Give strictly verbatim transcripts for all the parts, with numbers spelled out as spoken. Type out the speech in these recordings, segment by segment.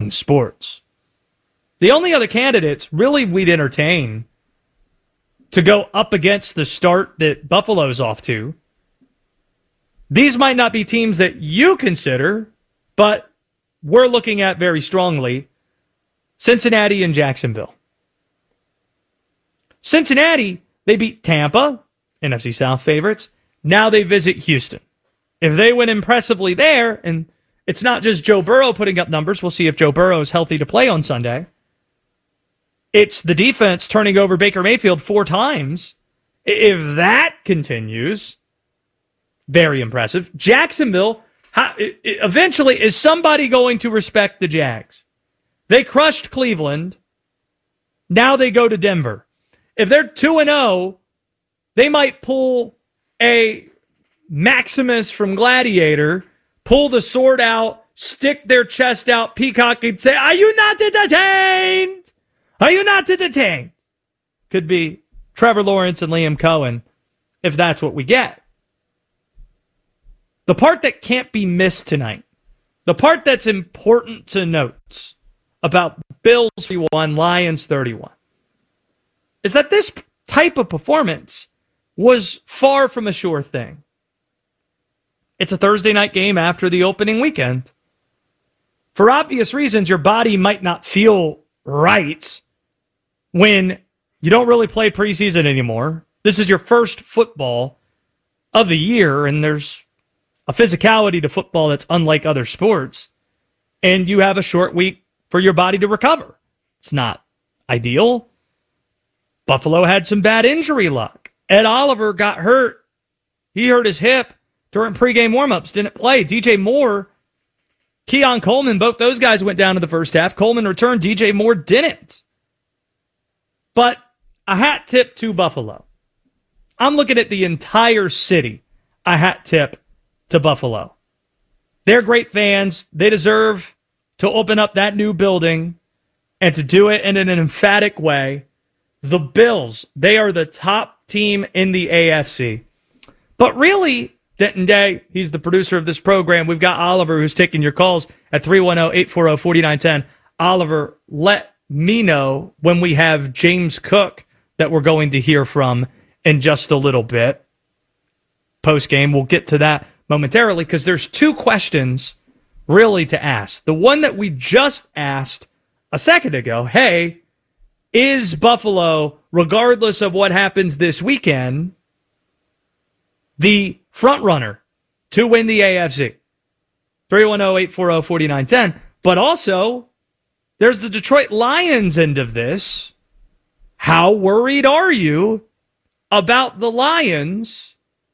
in sports. The only other candidates really we'd entertain to go up against the start that Buffalo's off to, these might not be teams that you consider, but we're looking at very strongly: Cincinnati and Jacksonville. Cincinnati, they beat Tampa, N F C South favorites. Now they visit Houston. If they win impressively there, and it's not just Joe Burrow putting up numbers, we'll see if Joe Burrow is healthy to play on Sunday. It's the defense turning over Baker Mayfield four times. If that continues, very impressive. Jacksonville, how, eventually, is somebody going to respect the Jags? They crushed Cleveland. Now they go to Denver. If they're two and oh, they might pull a Maximus from Gladiator, pull the sword out, stick their chest out, peacock, and say, "Are you not detained? Are you not detained?" Could be Trevor Lawrence and Liam Cohen, if that's what we get. The part that can't be missed tonight, the part that's important to note about Bills thirty-one, Lions thirty-one, is that this type of performance was far from a sure thing. It's a Thursday night game after the opening weekend. For obvious reasons, your body might not feel right when you don't really play preseason anymore. This is your first football of the year, and there's a physicality to football that's unlike other sports, and you have a short week for your body to recover. It's not ideal. Buffalo had some bad injury luck. Ed Oliver got hurt. He hurt his hip during pregame warmups, didn't play. D J Moore, Keon Coleman, both those guys went down in the first half. Coleman returned, D J Moore didn't. But a hat tip to Buffalo. I'm looking at the entire city. A hat tip to Buffalo. They're great fans. They deserve to open up that new building and to do it in an emphatic way. The Bills, they are the top team in the A F C. But really, Denton Day, he's the producer of this program. We've got Oliver who's taking your calls at three one zero, eight four zero, four nine one zero. Oliver, let me know when we have James Cook that we're going to hear from in just a little bit. Post-game, we'll get to that momentarily because there's two questions really to ask. The one that we just asked a second ago, hey, is Buffalo, regardless of what happens this weekend, the front runner to win the A F C? three one zero, eight four zero, four nine one zero. But also, there's the Detroit Lions end of this. How worried are you about the Lions,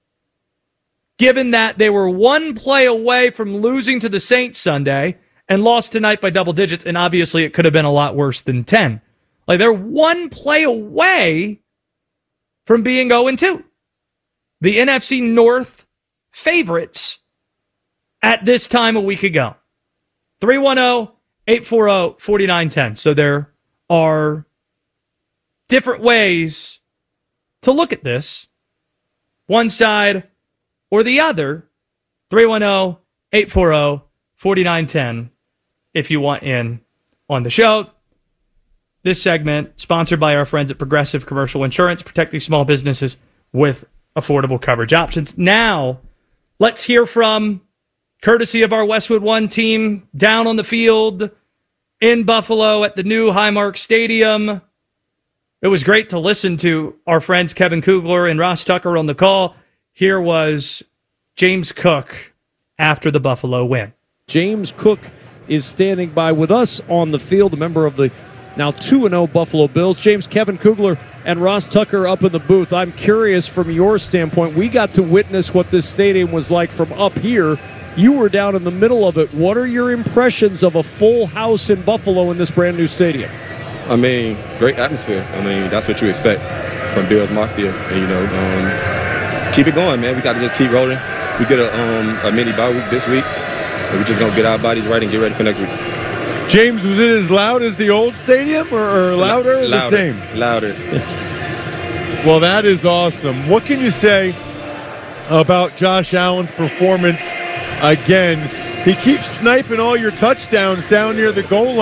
given that they were one play away from losing to the Saints Sunday and lost tonight by double digits, and obviously it could have been a lot worse than ten. Like, they're one play away from being oh and two. The N F C North favorites at this time a week ago. three one zero, eight four zero, four nine one zero. So there are different ways to look at this. One side or the other. three one zero, eight four zero, four nine one zero if you want in on the show. This segment sponsored by our friends at Progressive Commercial Insurance, protecting small businesses with affordable coverage options. Now, let's hear from, courtesy of our Westwood One team, down on the field in Buffalo at the new Highmark Stadium. It was great to listen to our friends Kevin Kugler and Ross Tucker on the call. Here was James Cook after the Buffalo win. James Cook is standing by with us on the field, a member of the now two and oh Buffalo Bills. James, Kevin Kugler and Ross Tucker up in the booth. I'm curious from your standpoint. We got to witness what this stadium was like from up here. You were down in the middle of it. What are your impressions of a full house in Buffalo in this brand new stadium? I mean, great atmosphere. I mean, that's what you expect from Bills Mafia. And, you know, um, keep it going, man. We got to just keep rolling. We get a, um, a mini bye week this week. And we're just going to get our bodies right and get ready for next week. James, was it as loud as the old stadium or, or louder or louder, the same? Louder. Well, that is awesome. What can you say about Josh Allen's performance again? He keeps sniping all your touchdowns down near the goal line.